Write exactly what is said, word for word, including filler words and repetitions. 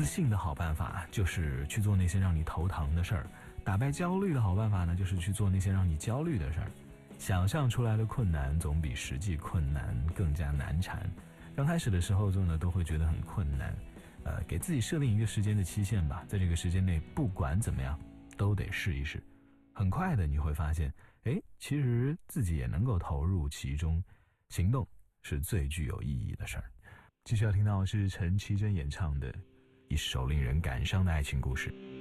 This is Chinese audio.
自信的好办法就是去做那些让你头疼的事儿，打败焦虑的好办法呢，就是去做那些让你焦虑的事儿。想象出来的困难总比实际困难更加难缠。刚开始的时候做呢，都会觉得很困难，呃，给自己设定一个时间的期限吧，在这个时间内，不管怎么样，都得试一试。很快的你会发现，诶，其实自己也能够投入其中，行动是最具有意义的事儿。继续要听到的是陈绮贞演唱的一首令人感伤的爱情故事。